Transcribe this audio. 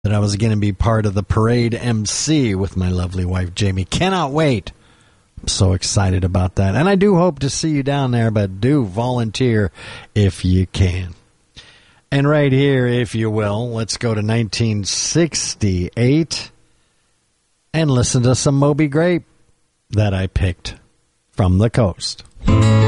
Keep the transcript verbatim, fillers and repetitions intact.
that I was going to be part of the parade M C with my lovely wife, Jamie. Cannot wait. I'm so excited about that. And I do hope to see you down there, but do volunteer if you can. And right here, if you will, let's go to nineteen sixty-eight and listen to some Moby Grape that I picked from the coast.